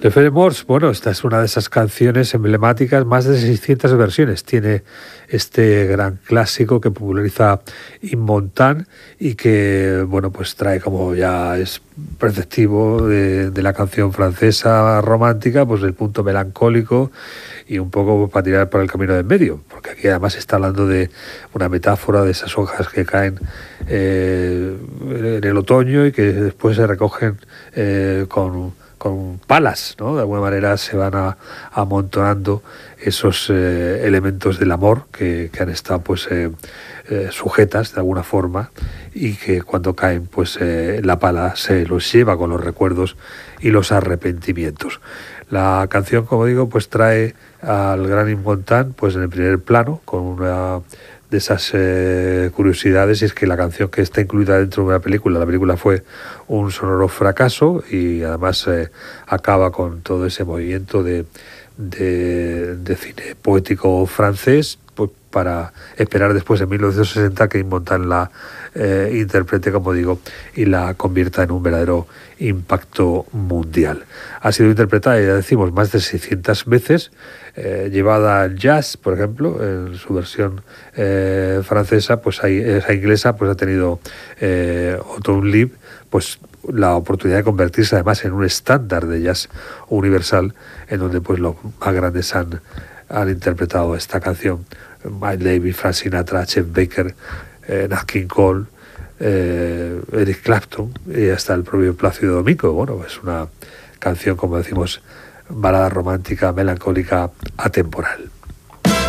Le Feuille bueno, esta es una de esas canciones emblemáticas, más de 600 versiones. Tiene este gran clásico que populariza Yves Montand y que, bueno, pues trae, como ya es perceptivo de la canción francesa romántica, pues el punto melancólico y un poco para tirar por el camino de en medio, porque aquí además está hablando de una metáfora de esas hojas que caen en el otoño y que después se recogen con palas, ¿no? De alguna manera se van amontonando esos elementos del amor que han estado pues sujetas de alguna forma y que cuando caen pues la pala se los lleva con los recuerdos y los arrepentimientos. La canción, como digo, pues trae al gran Yves Montand pues en el primer plano con una de esas curiosidades, y es que la canción que está incluida dentro de una película, la película fue un sonoro fracaso y además acaba con todo ese movimiento de cine poético francés, pues, para esperar después en 1960 que Yves Montand la interprete, como digo, y la convierta en un verdadero impacto mundial. Ha sido interpretada, ya decimos, más de 600 veces, llevada al jazz, por ejemplo, en su versión francesa, pues esa inglesa pues ha tenido Autumn Leaves, pues la oportunidad de convertirse además en un estándar de jazz universal, en donde pues los más grandes han interpretado esta canción. Miles Davis, Frank Sinatra, Chet Baker, Nat King Cole, Eric Clapton y hasta el propio Plácido Domingo. Bueno, es una canción, como decimos, balada romántica, melancólica, atemporal.